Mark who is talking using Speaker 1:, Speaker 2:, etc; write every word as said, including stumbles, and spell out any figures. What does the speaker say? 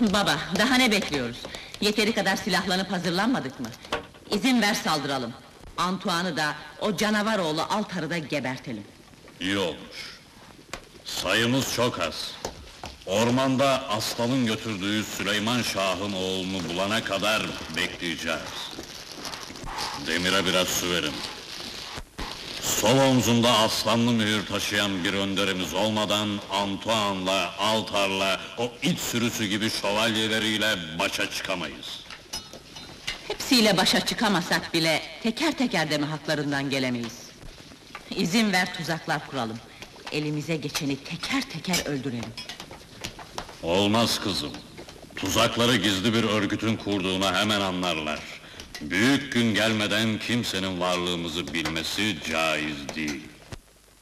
Speaker 1: Baba, daha ne bekliyoruz? Yeteri kadar silahlanıp hazırlanmadık mı? İzin ver saldıralım. Antoine'ı da, o canavar oğlu Altar'ı da gebertelim.
Speaker 2: İyi olmuş. Sayımız çok az. Ormanda aslanın götürdüğü Süleyman Şah'ın oğlunu bulana kadar bekleyeceğiz. Demir'e biraz su verin. Sol omzunda aslanlı mühür taşıyan bir önderimiz olmadan Antoine'la, Altar'la, o it sürüsü gibi şövalyeleriyle başa çıkamayız.
Speaker 1: Hepsiyle başa çıkamasak bile, teker teker de mi haklarından gelemeyiz? İzin ver tuzaklar kuralım. Elimize geçeni teker teker öldürelim.
Speaker 2: Olmaz kızım. Tuzakları gizli bir örgütün kurduğuna hemen anlarlar. Büyük gün gelmeden kimsenin varlığımızı bilmesi caiz değil.